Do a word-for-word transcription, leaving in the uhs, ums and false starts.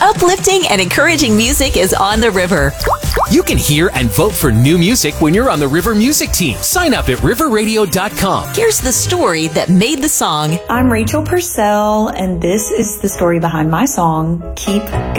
Uplifting and encouraging music is on the river. You can hear and vote for new music when you're on the River Music Team. Sign up at river radio dot com. Here's the story that made the song. I'm Rachel Purcell, and this is the story behind my song, Keep